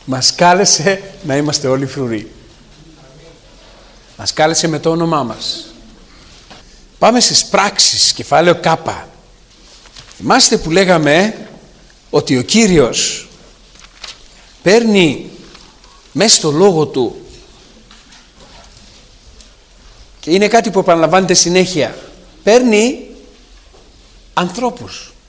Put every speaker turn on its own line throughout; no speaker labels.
Μας κάλεσε να είμαστε όλοι φρουροί. Μας κάλεσε με το όνομά μας. Πάμε στις πράξεις, κεφάλαιο Κ. Θυμάστε που λέγαμε ότι ο Κύριος παίρνει μέσα στο λόγο του, και είναι κάτι που επαναλαμβάνεται συνέχεια, παίρνει ανθρώπους,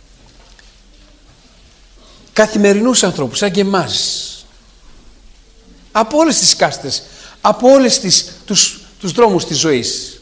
καθημερινούς ανθρώπους σαν και εμάς, από όλες τις κάστες, από όλες τους δρόμους της ζωής,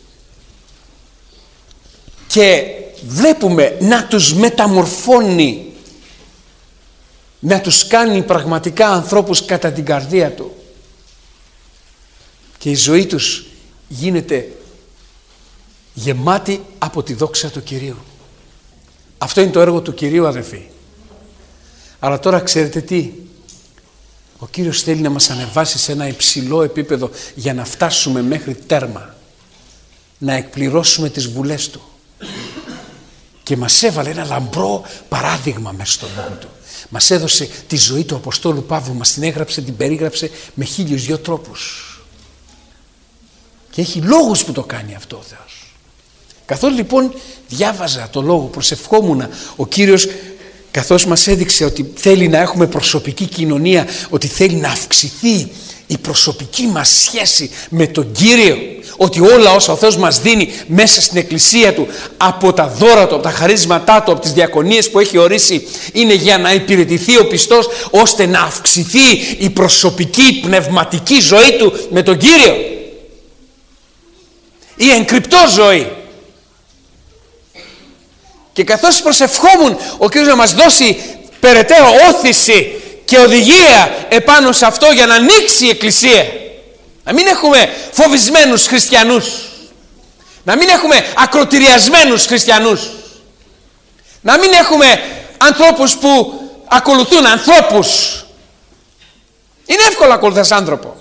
και βλέπουμε να τους μεταμορφώνει, να τους κάνει πραγματικά ανθρώπους κατά την καρδία του, και η ζωή τους γίνεται γεμάτη από τη δόξα του Κυρίου. Αυτό είναι το έργο του Κυρίου, αδελφοί. Αλλά τώρα ξέρετε τι? Ο Κύριος θέλει να μας ανεβάσει σε ένα υψηλό επίπεδο για να φτάσουμε μέχρι τέρμα, να εκπληρώσουμε τις βουλές Του, και μας έβαλε ένα λαμπρό παράδειγμα μέσα στον λόγο Του. Μας έδωσε τη ζωή του Αποστόλου Παύλου, μας την έγραψε, την περίγραψε με 1002 τρόπους, και έχει λόγους που το κάνει αυτό ο Θεός. Καθώς λοιπόν διάβαζα το λόγο, προσευχόμουνα, ο Κύριος, καθώς μας έδειξε ότι θέλει να έχουμε προσωπική κοινωνία, ότι θέλει να αυξηθεί η προσωπική μας σχέση με τον Κύριο, ότι όλα όσα ο Θεός μας δίνει μέσα στην εκκλησία Του, από τα δώρα Του, από τα χαρίσματά Του, από τις διακονίες που έχει ορίσει, είναι για να υπηρετηθεί ο πιστός, ώστε να αυξηθεί η προσωπική πνευματική ζωή του με τον Κύριο, η εγκρυπτό ζωή. Και καθώς προσευχόμουν ο Κύριος να μας δώσει περαιτέρω όθηση και οδηγία επάνω σε αυτό, για να ανοίξει η εκκλησία, να μην έχουμε φοβισμένους χριστιανούς, να μην έχουμε ακροτηριασμένους χριστιανούς, να μην έχουμε ανθρώπους που ακολουθούν ανθρώπους. Είναι εύκολο να ακολουθάς άνθρωπο,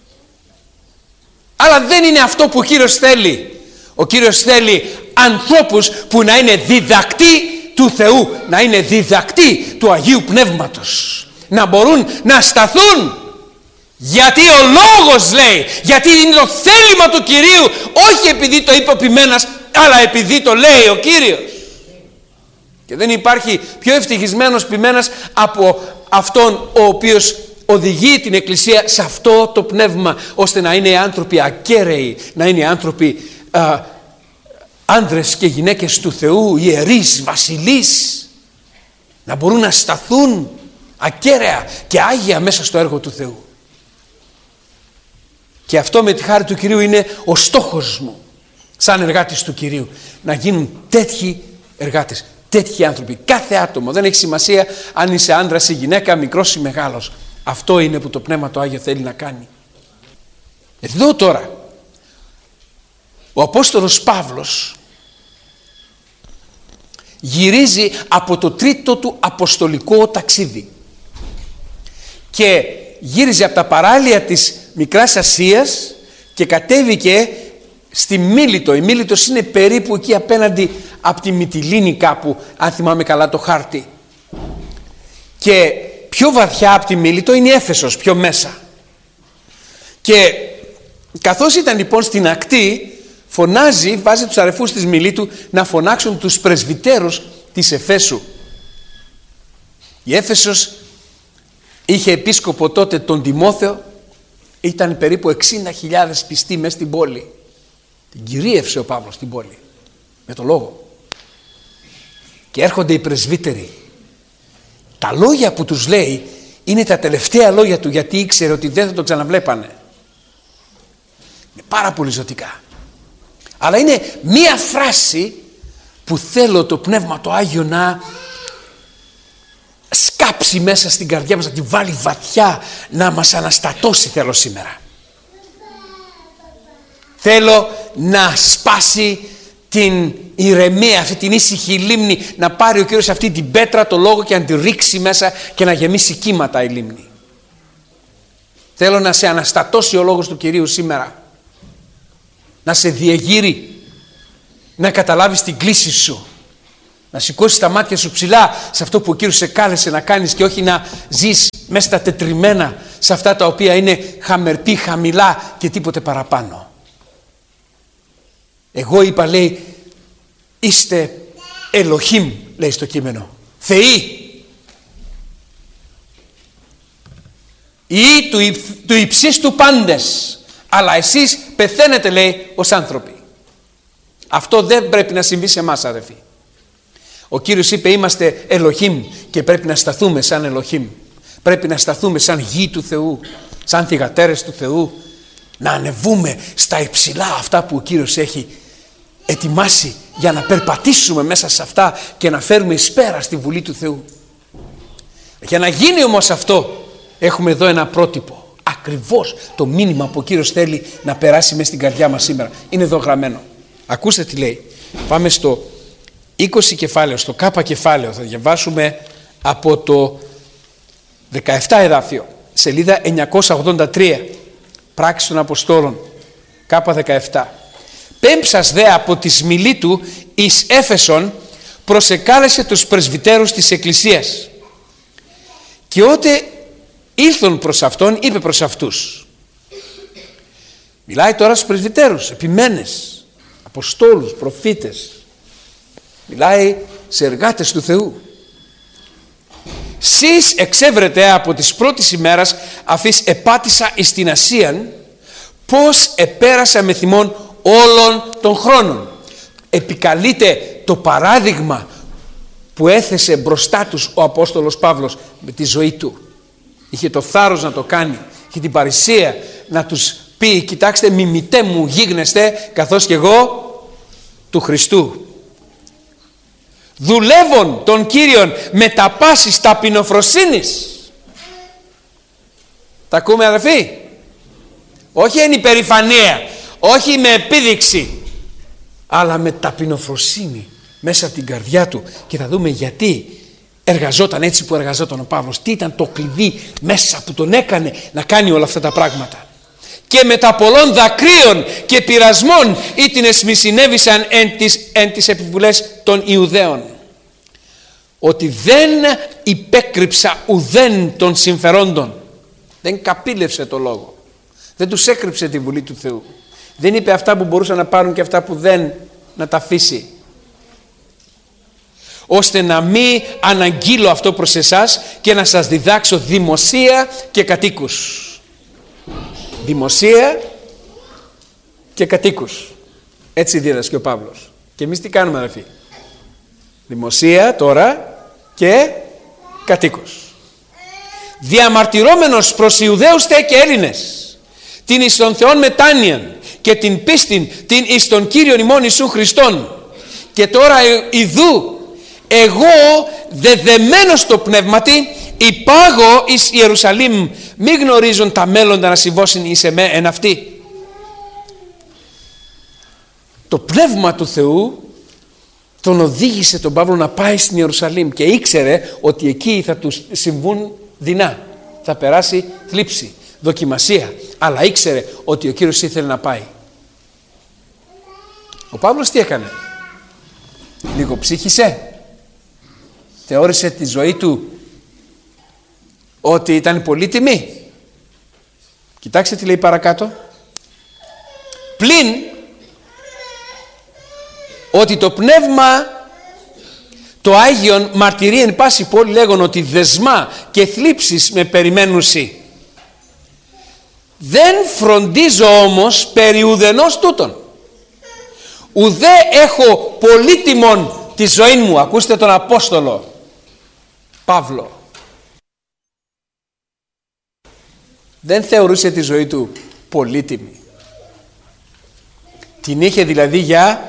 αλλά δεν είναι αυτό που ο Κύριος θέλει. Ο Κύριος θέλει ανθρώπους που να είναι διδακτοί του Θεού, να είναι διδακτοί του Αγίου Πνεύματος, να μπορούν να σταθούν, γιατί ο λόγος λέει, γιατί είναι το θέλημα του Κυρίου, όχι επειδή το είπε ο ποιμένας, αλλά επειδή το λέει ο Κύριος. Και δεν υπάρχει πιο ευτυχισμένος ποιμένας από αυτόν ο οποίος οδηγεί την Εκκλησία σε αυτό το πνεύμα, ώστε να είναι άνθρωποι ακέραιοι, να είναι άνθρωποι άνδρες και γυναίκες του Θεού, ιερείς, βασιλείς, να μπορούν να σταθούν ακέραια και άγια μέσα στο έργο του Θεού. Και αυτό με τη χάρη του Κυρίου είναι ο στόχος μου σαν εργάτης του Κυρίου, να γίνουν τέτοιοι εργάτες, τέτοιοι άνθρωποι. Κάθε άτομο, δεν έχει σημασία αν είσαι άντρας ή γυναίκα, μικρός ή μεγάλος. Αυτό είναι που το Πνεύμα το Άγιο θέλει να κάνει. Εδώ τώρα ο Απόστολος Παύλος γυρίζει από το τρίτο του αποστολικό ταξίδι, και γύριζε από τα παράλια της Μικράς Ασίας και κατέβηκε στη Μίλητο. Η Μίλητος είναι περίπου εκεί απέναντι από τη Μυτιλήνη κάπου, αν θυμάμαι καλά το χάρτη, και πιο βαθιά από τη Μίλητο είναι η Έφεσος, πιο μέσα. Και καθώς ήταν λοιπόν στην ακτή, φωνάζει, βάζει τους αρεφούς της Μιλήτου να φωνάξουν τους πρεσβυτέρους της Εφέσου. Η Έφεσος είχε επίσκοπο τότε τον Τιμόθεο, ήταν περίπου 60.000 πιστοί μέσα στην πόλη. Την κυρίευσε ο Παύλος την πόλη με το λόγο. Και έρχονται οι πρεσβύτεροι. Τα λόγια που τους λέει είναι τα τελευταία λόγια του, γιατί ήξερε ότι δεν θα το ξαναβλέπανε. Είναι πάρα πολύ ζωτικά. Αλλά είναι μία φράση που θέλω το Πνεύμα το Άγιο να σκάψει μέσα στην καρδιά μας, να τη βάλει βαθιά, να μας αναστατώσει θέλω σήμερα. Θέλω να σπάσει την ηρεμία, αυτή την ήσυχη λίμνη, να πάρει ο Κύριος αυτή την πέτρα, το λόγο, και να τη ρίξει μέσα και να γεμίσει κύματα η λίμνη. Θέλω να σε αναστατώσει ο λόγος του Κυρίου σήμερα, να σε διεγείρει, να καταλάβεις την κλίση σου, να σηκώσεις τα μάτια σου ψηλά σε αυτό που ο Κύριος σε κάλεσε να κάνεις, και όχι να ζεις μέσα στα τετριμμένα σε αυτά τα οποία είναι χαμερπή, χαμηλά και τίποτε παραπάνω. Εγώ είπα, λέει, είστε Ελοχήμ, λέει στο κείμενο, θεοί, ή του υψίστου πάντες, αλλά εσείς πεθαίνετε, λέει, ως άνθρωποι. Αυτό δεν πρέπει να συμβεί σε εμάς, αδερφοί. Ο Κύριος είπε, είμαστε Ελοχήμ και πρέπει να σταθούμε σαν Ελοχήμ. Πρέπει να σταθούμε σαν γη του Θεού, σαν θυγατέρες του Θεού, να ανεβούμε στα υψηλά αυτά που ο Κύριος έχει ετοιμάσει για να περπατήσουμε μέσα σε αυτά και να φέρουμε εις πέρα στη Βουλή του Θεού. Για να γίνει όμως αυτό, έχουμε εδώ ένα πρότυπο. Ακριβώς το μήνυμα που ο Κύριος θέλει να περάσει μέσα στην καρδιά μας σήμερα. Είναι εδώ γραμμένο. Ακούστε τι λέει. Πάμε στο 20 κεφάλαιο, στο Κ κεφάλαιο. Θα διαβάσουμε από το 17 εδάφιο, σελίδα 983, Πράξεις των Αποστόλων, Κ 17. Πέμψας δε από τη Μιλήτου εις Έφεσον προσεκάλεσε τους πρεσβυτέρους της Εκκλησίας, και ότε ήλθον προς αυτόν, είπε προς αυτούς. Μιλάει τώρα στους πρεσβυτέρους, επιμένες, αποστόλους, προφήτες. Μιλάει σε εργάτες του Θεού. Σεις εξέβρετε από τις πρώτης ημέρας αφής επάτησα εις την Ασίαν, πως επέρασα με θυμόν όλων των χρόνων. Επικαλείται το παράδειγμα που έθεσε μπροστά τους ο Απόστολος Παύλος με τη ζωή του. Είχε το θάρρος να το κάνει, είχε την παρησία να τους πει, κοιτάξτε, μιμητέ μου γίγνεστε καθώς και εγώ του Χριστού. Δουλεύων των Κύριων με τα πάσης ταπεινοφροσύνης. Τα ακούμε, αδερφοί? Όχι εν υπερηφανία, όχι με επίδειξη, αλλά με ταπεινοφροσύνη μέσα από την καρδιά του. Και θα δούμε γιατί εργαζόταν έτσι που εργαζόταν ο Παύλος. Τι ήταν το κλειδί μέσα που τον έκανε να κάνει όλα αυτά τα πράγματα. Και με τα πολλών δακρύων και πειρασμών ήτινες μη συνέβησαν εν τις επιβουλές των Ιουδαίων. Ότι δεν υπέκρυψα ουδέν των συμφερόντων. Δεν καπήλευσε το λόγο. Δεν τους έκρυψε τη Βουλή του Θεού. Δεν είπε αυτά που μπορούσαν να πάρουν και αυτά που δεν, να τα αφήσει. Ώστε να μην αναγγείλω αυτό προς εσάς και να σας διδάξω δημοσία και κατοίκους. Δημοσία και κατοίκους. Έτσι δίδασκε ο Παύλος. Και εμείς τι κάνουμε, αδελφοί? Δημοσία τώρα και κατοίκους. Διαμαρτυρόμενος προς Ιουδαίους τε και Έλληνες την εις των Θεών μετάνοιαν και την πίστην την εις των Κύριων ημών Ιησού Χριστών. Και τώρα ιδού εγώ δεδεμένος στο πνεύματι υπάγω εις Ιερουσαλήμ, μη γνωρίζουν τα μέλλοντα να συμβώσουν εις εμέ εν αυτή. Το πνεύμα του Θεού τον οδήγησε τον Παύλο να πάει στην Ιερουσαλήμ και ήξερε ότι εκεί θα του συμβούν δεινά, θα περάσει θλίψη, δοκιμασία, αλλά ήξερε ότι ο Κύριος ήθελε να πάει. Ο Παύλος τι έκανε? Λίγο ψύχησε, θεώρησε τη ζωή του ότι ήταν πολύτιμη. Κοιτάξτε τι λέει παρακάτω. Πλην ότι το πνεύμα το Άγιον μαρτυρεί εν πάση πόλη λέγον ότι δεσμά και θλίψεις με περιμένουσι. Δεν φροντίζω όμως περί ουδενός τούτον. Ουδέ έχω πολύτιμον τη ζωή μου. Ακούστε τον Απόστολο Παύλο. Δεν θεωρούσε τη ζωή του πολύτιμη. Την είχε δηλαδή για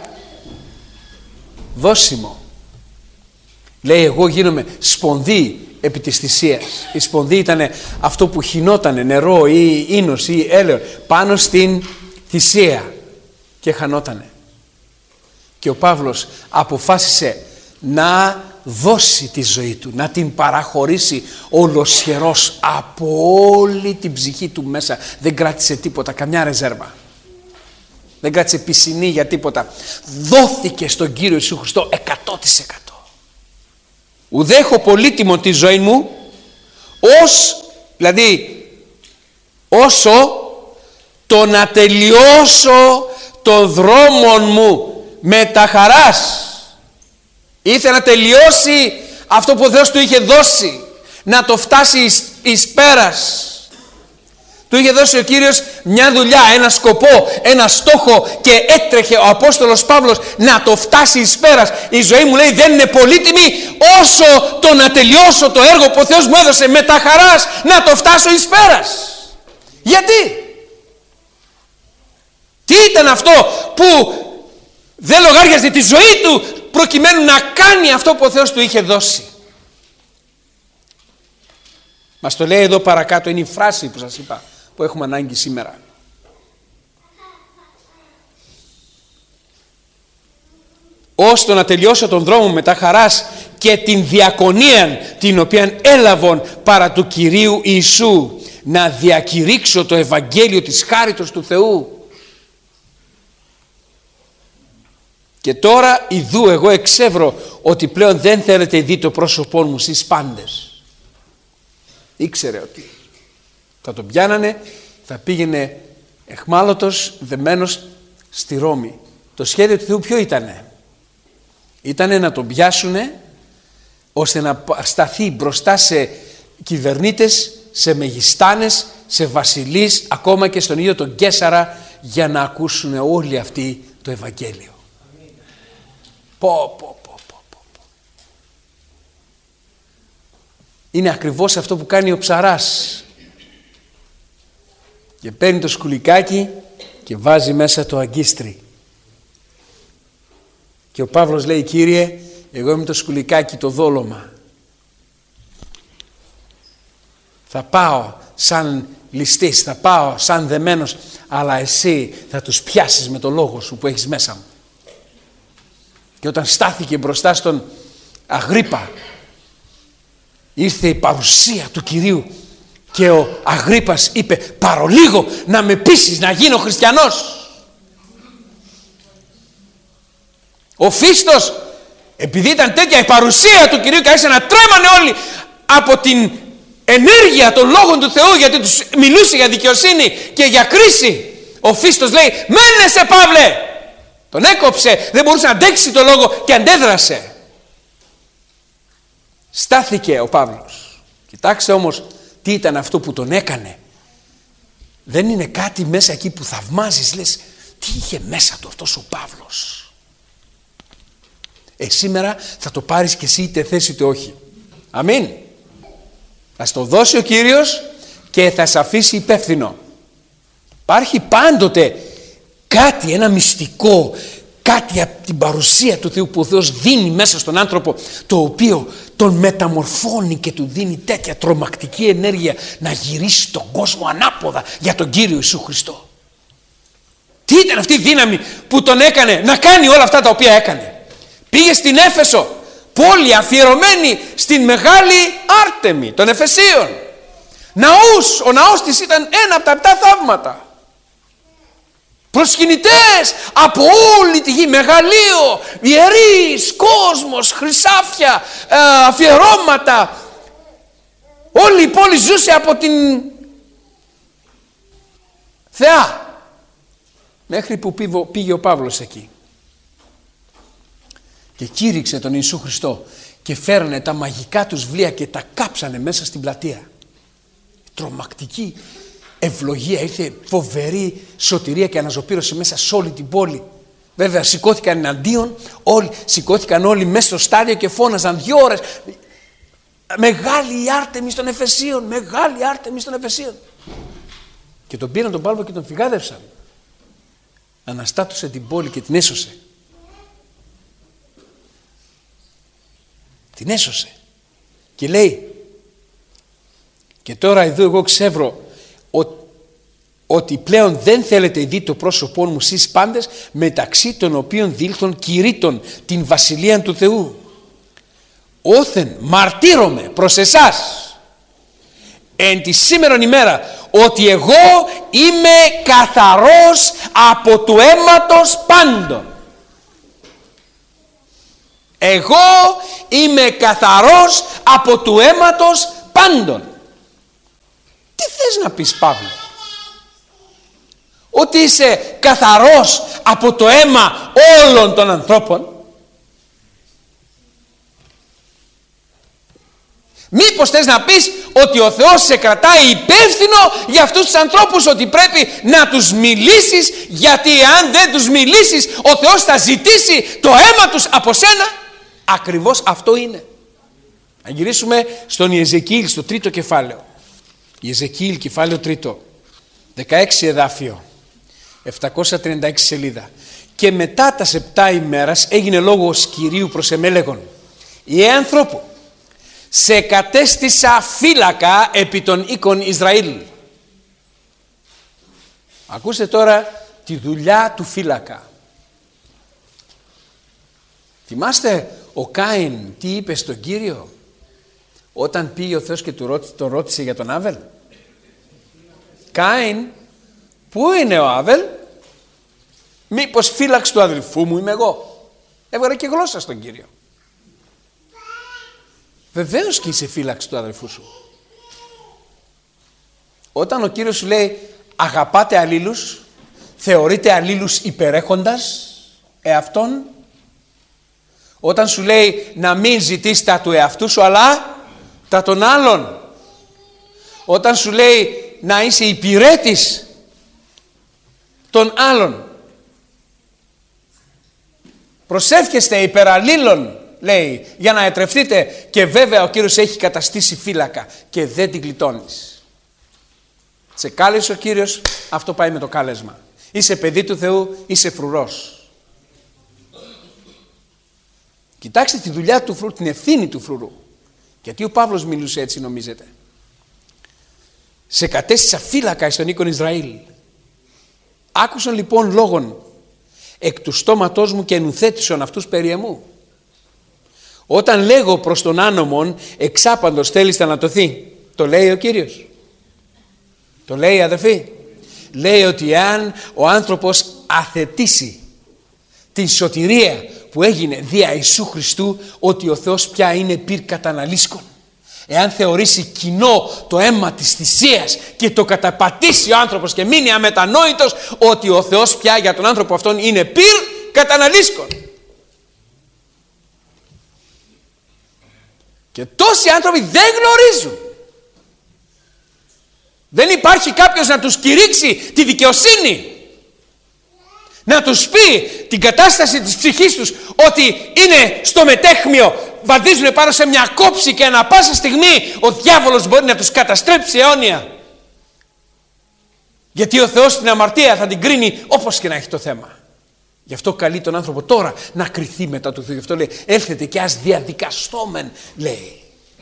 δώσιμο. Λέει, εγώ γίνομαι σπονδί επί της θυσίας. Η σπονδί ήταν αυτό που χυνότανε, νερό ή ίνος ή έλαιο πάνω στην θυσία και χανότανε. Και ο Παύλος αποφάσισε να δώσει τη ζωή του, να την παραχωρήσει ολοσχερός από όλη την ψυχή του μέσα. Δεν κράτησε τίποτα, καμιά ρεζέρβα. Δεν κράτησε πισινή για τίποτα. Δόθηκε στον Κύριο Ιησού Χριστό 100%. Ουδέ έχω πολύτιμο τη ζωή μου, ως, δηλαδή όσο το να τελειώσω το δρόμο μου με τα χαράς. Ήθελε να τελειώσει αυτό που ο Θεός του είχε δώσει, να το φτάσει εις πέρας. Του είχε δώσει ο Κύριος μια δουλειά, ένα σκοπό, ένα στόχο και έτρεχε ο Απόστολος Παύλος να το φτάσει εις πέρας. Η ζωή μου, λέει, δεν είναι πολύτιμη όσο το να τελειώσω το έργο που ο Θεός μου έδωσε με τα χαράς να το φτάσω εις πέρας. Γιατί? Τι ήταν αυτό που δεν λογάριαζε τη ζωή του προκειμένου να κάνει αυτό που ο Θεός του είχε δώσει? Μας το λέει εδώ παρακάτω, είναι η φράση που σας είπα που έχουμε ανάγκη σήμερα. Ώστε να τελειώσω τον δρόμο με τα χαράς και την διακονία την οποία έλαβον παρά του Κυρίου Ιησού, να διακηρύξω το Ευαγγέλιο της χάριτος του Θεού. Και τώρα ιδού εγώ εξεύρω ότι πλέον δεν θέλετε δει το πρόσωπό μου σεις πάντες. Ήξερε ότι θα τον πιάνανε, θα πήγαινε εχμάλωτος, δεμένος στη Ρώμη. Το σχέδιο του Θεού ποιο ήτανε? Ήτανε να τον πιάσουνε ώστε να σταθεί μπροστά σε κυβερνήτες, σε μεγιστάνες, σε βασιλείς, ακόμα και στον ίδιο τον Καίσαρα, για να ακούσουν όλοι αυτοί το Ευαγγέλιο. Είναι ακριβώς αυτό που κάνει ο ψαράς. Και παίρνει το σκουλικάκι και βάζει μέσα το αγκίστρι. Και ο Παύλος λέει, Κύριε, εγώ είμαι το σκουλικάκι, το δόλωμα. Θα πάω σαν ληστής, θα πάω σαν δεμένος, αλλά εσύ θα τους πιάσεις με το λόγο σου που έχεις μέσα μου. Και όταν στάθηκε μπροστά στον Αγρίππα, ήρθε η παρουσία του Κυρίου και ο Αγρίππας είπε, παρολίγο να με πείσεις να γίνω χριστιανός. Ο Φίστος, επειδή ήταν τέτοια η παρουσία του Κυρίου και άρχισαν να τρέμανε όλοι από την ενέργεια των λόγων του Θεού, γιατί τους μιλούσε για δικαιοσύνη και για κρίση, ο Φίστος λέει, μένεσαι Παύλε. Τον έκοψε, δεν μπορούσε να αντέξει το λόγο και αντέδρασε. Στάθηκε ο Παύλος. Κοιτάξτε όμως τι ήταν αυτό που τον έκανε. Δεν είναι κάτι μέσα εκεί που θαυμάζεις, λες, τι είχε μέσα του αυτός ο Παύλος. Σήμερα θα το πάρεις και εσύ είτε θες είτε όχι. Αμήν. Θα στο δώσει ο Κύριος και θα σε αφήσει υπεύθυνο. Υπάρχει πάντοτε κάτι, ένα μυστικό, κάτι από την παρουσία του Θεού που ο Θεός δίνει μέσα στον άνθρωπο, το οποίο τον μεταμορφώνει και του δίνει τέτοια τρομακτική ενέργεια να γυρίσει τον κόσμο ανάποδα για τον Κύριο Ιησού Χριστό. Τι ήταν αυτή η δύναμη που τον έκανε να κάνει όλα αυτά τα οποία έκανε? Πήγε στην Έφεσο, πόλη αφιερωμένη στην μεγάλη Άρτεμη των Εφεσίων. Ναούς, ο ναός της ήταν ένα από τα 7 θαύματα. Προσκυνητές από όλη τη γη, μεγαλείο, ιερείς, κόσμος, χρυσάφια, αφιερώματα. Όλη η πόλη ζούσε από την θεά. Μέχρι που πήγε ο Παύλος εκεί και κήρυξε τον Ιησού Χριστό και φέρνε τα μαγικά τους βιβλία και τα κάψανε μέσα στην πλατεία. Τρομακτική ευλογία, ήρθε φοβερή σωτηρία και αναζωπήρωση μέσα σε όλη την πόλη. Βέβαια σηκώθηκαν εναντίον, σηκώθηκαν όλοι μέσα στο στάδιο και φώναζαν 2 ώρες, μεγάλη η Άρτεμις των Εφεσίων, μεγάλη Άρτεμις των Εφεσίων. Και τον πήραν τον Παύλο και τον φυγάδευσαν. Αναστάτωσε την πόλη και την έσωσε. Την έσωσε. Και λέει, και τώρα εδώ εγώ ξεύρω ότι πλέον δεν θέλετε δει το πρόσωπό μου σεις πάντες, μεταξύ των οποίων δήλθον κηρύττων την βασιλεία του Θεού. Όθεν μαρτύρομαι προς εσάς εν τη σήμερον ημέρα ότι εγώ είμαι καθαρός από του αίματος πάντων. Εγώ είμαι καθαρός από του αίματος πάντων. Τι θες να πεις, Παύλε? ότι είσαι καθαρός από το αίμα όλων των ανθρώπων? Μήπως θες να πεις ότι ο Θεός σε κρατάει υπεύθυνο για αυτούς τους ανθρώπους, ότι πρέπει να τους μιλήσεις, γιατί αν δεν τους μιλήσεις ο Θεός θα ζητήσει το αίμα τους από σένα? Ακριβώς αυτό είναι. Να γυρίσουμε στον Ιεζεκίηλ, στο 3ο κεφάλαιο. Ιεζεκίηλ, κεφάλαιο 3, 16 εδάφιο, 736 σελίδα. Και μετά τα 7 ημέρας έγινε λόγος Κυρίου προς εμέ λέγον: «Ιε ανθρώπου, σε κατέστησα φύλακα επί των οίκων Ισραήλ». Ακούστε τώρα τη δουλειά του φύλακα. Θυμάστε ο Κάιν τι είπε στον Κύριο όταν πήγε ο Θεός και τον ρώτησε για τον Άβελ? Κάιν, πού είναι ο Άβελ? Μήπως φύλαξ του αδελφού μου είμαι εγώ? Έβγαλε και γλώσσα στον Κύριο. Βεβαίως και είσαι φύλαξη του αδελφού σου. Όταν ο Κύριος σου λέει αγαπάτε αλλήλους, θεωρείτε αλλήλους υπερέχοντας εαυτόν. Όταν σου λέει να μην ζητείς τα του εαυτού σου αλλά τα των άλλων. Όταν σου λέει να είσαι υπηρέτης των άλλων. Προσεύχεστε υπερ αλλήλων, λέει, για να ετρεφτείτε, και βέβαια ο Κύριος έχει καταστήσει φύλακα και δεν την γλιτώνεις. Σε κάλεσε ο Κύριος, αυτό πάει με το κάλεσμα. Είσαι παιδί του Θεού, είσαι φρουρός. Κοιτάξτε τη δουλειά του φρουρού, την ευθύνη του φρουρού. Γιατί ο Παύλος μιλούσε έτσι, νομίζετε? Σε κατέστησα φύλακα εις τον οίκον Ισραήλ. Άκουσαν λοιπόν λόγον εκ του στόματός μου και ενουθέτησον αυτούς περί εμού. Όταν λέγω προς τον άνομον εξάπαντος θέλεις θανατωθεί, το λέει ο Κύριος? Το λέει, αδελφοί? Λέει ότι αν ο άνθρωπος αθετήσει την σωτηρία που έγινε δια Ιησού Χριστού, ότι ο Θεός πια είναι πυρ καταναλύσκων. Εάν θεωρήσει κοινό το αίμα της θυσίας και το καταπατήσει ο άνθρωπος και μείνει αμετανόητος, ότι ο Θεός πια για τον άνθρωπο αυτόν είναι πυρ καταναλύσκων. Και τόσοι άνθρωποι δεν γνωρίζουν. Δεν υπάρχει κάποιος να τους κηρύξει τη δικαιοσύνη. Να τους πει την κατάσταση της ψυχής τους, ότι είναι στο μετέχμιο, βαδίζουν πάνω σε μια κόψη και ανά πάσα στιγμή ο διάβολος μπορεί να τους καταστρέψει αιώνια. Γιατί ο Θεός την αμαρτία θα την κρίνει όπως και να έχει το θέμα. Γι' αυτό καλεί τον άνθρωπο τώρα να κριθεί μετά του Θεού. Γι' αυτό λέει έλθετε και ας διαδικαστόμεν, λέει.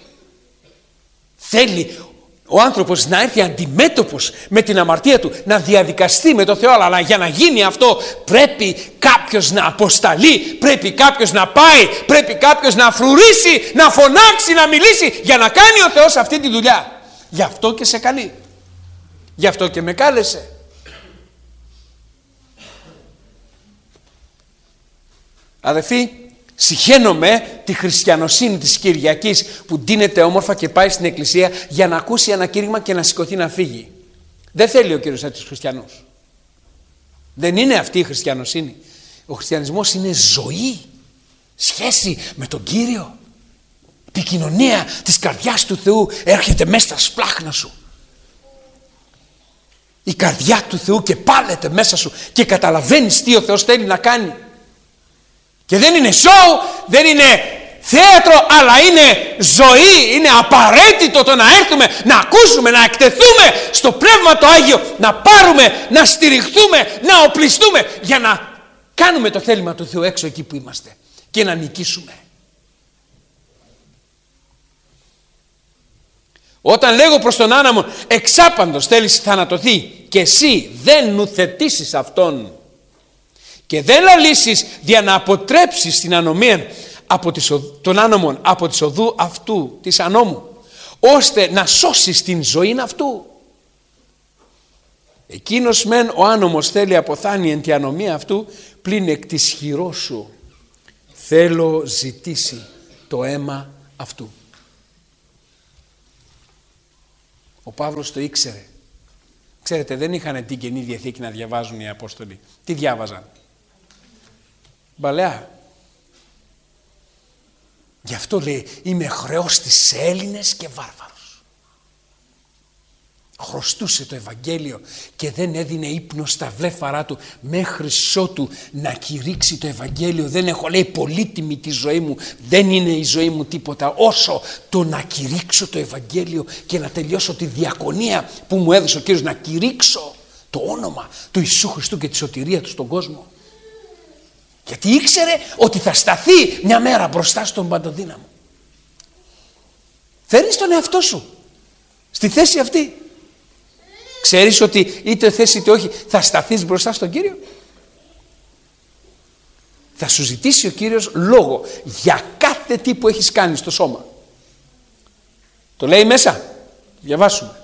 Θέλει ο άνθρωπος να έρθει αντιμέτωπος με την αμαρτία του, να διαδικαστεί με το Θεό, αλλά για να γίνει αυτό πρέπει κάποιος να αποσταλεί, πρέπει κάποιος να πάει, πρέπει κάποιος να φρουρήσει, να φωνάξει, να μιλήσει, για να κάνει ο Θεός αυτή τη δουλειά. Γι' αυτό και σε καλεί. Γι' αυτό και με κάλεσε. Αδελφοί, συχαίνομαι τη χριστιανοσύνη της Κυριακής που ντύνεται όμορφα και πάει στην εκκλησία για να ακούσει ένα κήρυγμα και να σηκωθεί να φύγει. Δεν θέλει ο Κύριος έτσι τους χριστιανούς. Δεν είναι αυτή η χριστιανοσύνη. Ο χριστιανισμός είναι ζωή, σχέση με τον Κύριο. Επικοινωνία της καρδιάς του Θεού έρχεται μέσα στα σπλάχνα σου. Η καρδιά του Θεού και πάλεται μέσα σου και καταλαβαίνεις τι ο Θεός θέλει να κάνει. Και δεν είναι σοου, δεν είναι θέατρο, αλλά είναι ζωή. Είναι απαραίτητο το να έρθουμε, να ακούσουμε, να εκτεθούμε στο Πνεύμα το Άγιο, να πάρουμε, να στηριχθούμε, να οπλιστούμε για να κάνουμε το θέλημα του Θεού έξω εκεί που είμαστε και να νικήσουμε. Όταν λέγω προς τον άναμο εξάπαντος θέλεις θανατωθεί και εσύ δεν νουθετήσεις αυτόν και δεν λαλήσεις για να αποτρέψεις την ανομία από τον άνομον από της οδού αυτού της ανόμου, ώστε να σώσεις την ζωή αυτού. Εκείνος μεν ο άνομος θέλει αποθάνει εν τη ανομία αυτού, πλην εκ της χειρός σου θέλω ζητήσει το αίμα αυτού. Ο Παύλος το ήξερε Ξέρετε, δεν είχαν την Καινή Διαθήκη να διαβάζουν οι Απόστολοι. Τι διάβαζαν? Παλαιά. Γι' αυτό λέει, είμαι χρεός στις Έλληνες και βάρβαρους. Χρωστούσε το Ευαγγέλιο και δεν έδινε ύπνο στα βλέφαρά του μέχρι ότου να κηρύξει το Ευαγγέλιο. Δεν έχω, λέει, πολύτιμη τη ζωή μου, δεν είναι η ζωή μου τίποτα όσο το να κηρύξω το Ευαγγέλιο και να τελειώσω τη διακονία που μου έδωσε ο Κύριος, να κηρύξω το όνομα του Ιησού Χριστού και τη σωτηρία του στον κόσμο. Γιατί ήξερε ότι θα σταθεί μια μέρα μπροστά στον Παντοδύναμο. Φέρνεις τον εαυτό σου στη θέση αυτή. Ξέρεις ότι είτε θες είτε όχι θα σταθείς μπροστά στον Κύριο. Θα σου ζητήσει ο Κύριος λόγο για κάθε τι που έχεις κάνει στο σώμα. Το λέει μέσα. Διαβάσουμε.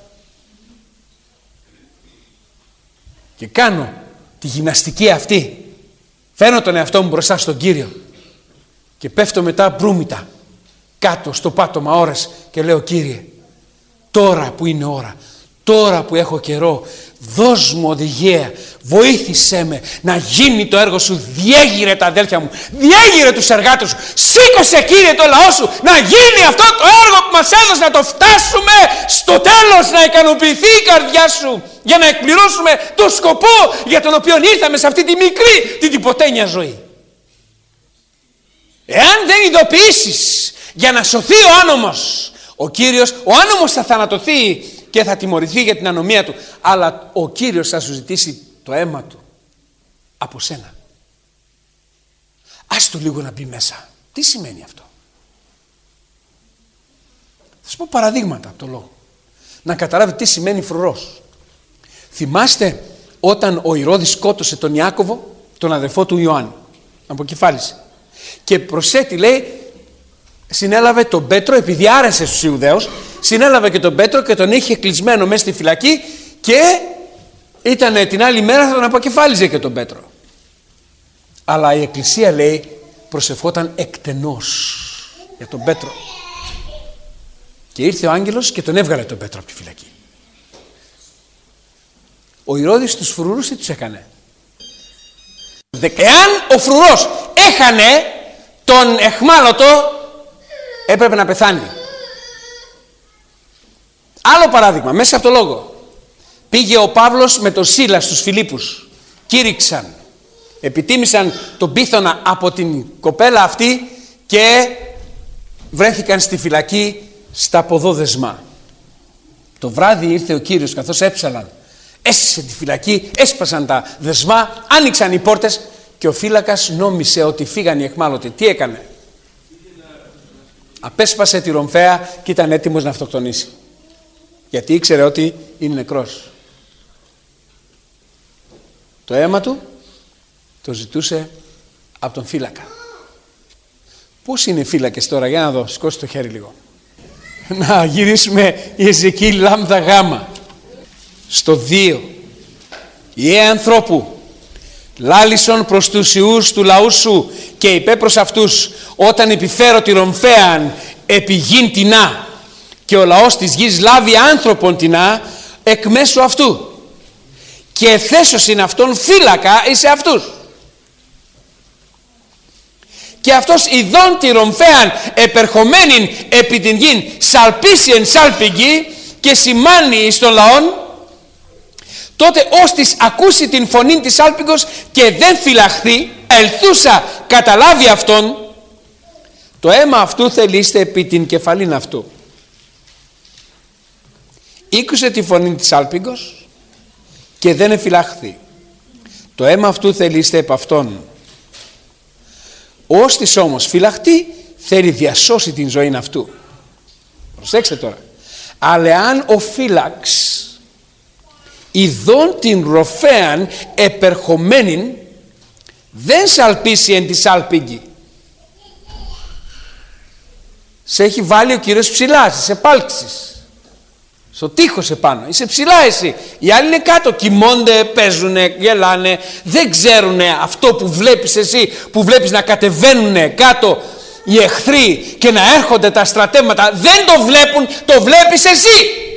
Και κάνω τη γυμναστική αυτή. Φέρνω τον εαυτό μου μπροστά στον Κύριο. Και πέφτω μετά μπρούμητα κάτω στο πάτωμα ώρες και λέω, Κύριε, τώρα που είναι ώρα, τώρα που έχω καιρό, δώσ' μου οδηγία, βοήθησέ με να γίνει το έργο σου. Διέγειρε τα αδέλφια μου, διέγειρε τους εργάτες σου, σήκωσε, Κύριε, το λαό σου να γίνει αυτό το έργο που μας έδωσε, να το φτάσουμε στο τέλος, να ικανοποιηθεί η καρδιά σου για να εκπληρώσουμε το σκοπό για τον οποίο ήρθαμε σε αυτή τη μικρή, την τυποτένια ζωή. Εάν δεν ειδοποιήσεις για να σωθεί ο άνομος, ο Κύριος, ο άνομος θα θανατωθεί και θα τιμωρηθεί για την ανομία του, αλλά ο Κύριος θα σου ζητήσει το αίμα του από σένα. Ας το λίγο να μπει μέσα. Τι σημαίνει αυτό? Θα σου πω παραδείγματα από το λόγο, να καταλάβει τι σημαίνει φρουρός. Θυμάστε όταν ο Ηρώδης σκότωσε τον Ιάκωβο, τον αδερφό του Ιωάννη, αποκεφάλισε, και προσέτη, λέει, συνέλαβε τον Πέτρο, επειδή άρεσε στους Ιουδαίους, συνέλαβε και τον Πέτρο και τον είχε κλεισμένο μέσα στη φυλακή και ήταν την άλλη μέρα θα τον αποκεφάλιζε και τον Πέτρο. Αλλά η Εκκλησία, λέει, προσευχόταν εκτενώς για τον Πέτρο. Και ήρθε ο άγγελος και τον έβγαλε τον Πέτρο από τη φυλακή. Ο Ηρώδης τους φρουρούς τι τους έκανε? Εάν ο φρουρός έχανε τον εχμάλωτο, έπρεπε να πεθάνει. Άλλο παράδειγμα, μέσα από το λόγο. Πήγε ο Παύλος με τον Σίλα στους Φιλίππους. Κήρυξαν. Επιτίμησαν τον πίθωνα από την κοπέλα αυτή και βρέθηκαν στη φυλακή στα ποδόδεσμα. Το βράδυ ήρθε ο Κύριος, καθώς έψαλαν. Έσυσε τη φυλακή, έσπασαν τα δεσμά, άνοιξαν οι πόρτες και ο φύλακας νόμισε ότι φύγαν οι εχμάλωτοι. Τι έκανε? Απέσπασε τη ρομφαία και ήταν έτοιμος να αυτοκτονήσει. Γιατί ήξερε ότι είναι νεκρός. Το αίμα του το ζητούσε από τον φύλακα. Πώς είναι οι φύλακες τώρα? Για να δω, σηκώσει το χέρι λίγο. Να γυρίσουμε η Εζεκίηλ λάμδα γάμα. Στο 2. Ιε ανθρώπου, λάλησον προς τους ιούς του λαού σου και είπε προς αυτούς, όταν επιφέρω τη ρομφέαν επί γην τεινά και ο λαός της γης λάβει άνθρωπον τεινά εκ μέσου αυτού και θέσωσιν αυτόν φύλακα εις αυτούς. Και αυτός ειδών τη ρομφέαν επερχομένην επί την γην σαλπίσει εν σάλπιγγι και σημάνει εις τον λαόν, τότε ώστις ακούσει την φωνή της σάλπιγγος και δεν φυλαχθεί, ελθούσα καταλάβει αυτόν, το αίμα αυτού θελήστε επί την κεφαλήν αυτού. Ήκουσε τη φωνή της σάλπιγγος και δεν εφυλαχθεί. Το αίμα αυτού θελήστε επ' αυτόν. Ώστις όμως φυλαχτεί, θέλει διασώσει την ζωή αυτού. Προσέξτε τώρα. Αλλά αν ο φύλαξ ειδών την ροφέαν επερχομένην δεν σαλπίσει εν τη σάλπιγγι. Σε έχει βάλει ο Κύριος ψηλά, σε επάλξεις, στο τείχος επάνω, είσαι ψηλά εσύ. Οι άλλοι είναι κάτω, κοιμώνται, παίζουνε, γελάνε, δεν ξέρουνε αυτό που βλέπεις εσύ, που βλέπεις να κατεβαίνουνε κάτω οι εχθροί και να έρχονται τα στρατεύματα, δεν το βλέπουν, το βλέπεις εσύ.